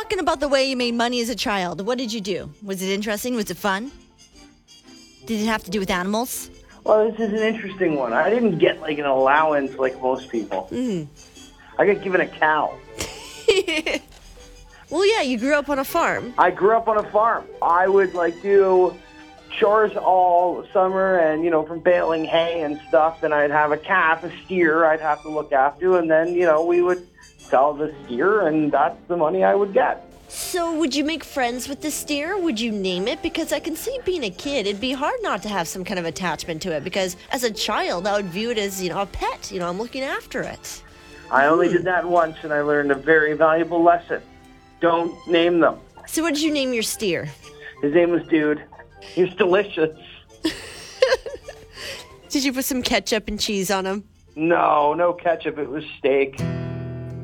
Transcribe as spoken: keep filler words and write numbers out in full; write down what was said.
talking about the way you made money as a child. What did you do? Was it interesting? Was it fun? Did it have to do with animals? Well, this is an interesting one. I didn't get like an allowance like most people. Mm. I got given a cow. Well, yeah, you grew up on a farm. I grew up on a farm. I would like do chores all summer and, you know, from baling hay and stuff. Then I'd have a calf, a steer I'd have to look after. And then, you know, we would sell the steer and that's the money I would get. So would you make friends with the steer? Would you name it? Because I can see being a kid, it'd be hard not to have some kind of attachment to it. Because as a child, I would view it as, you know, a pet. You know, I'm looking after it. I only did that once and I learned a very valuable lesson. Don't name them. So what did you name your steer? His name was Dude. He was delicious. Did you put some ketchup and cheese on him? No, no ketchup. It was steak.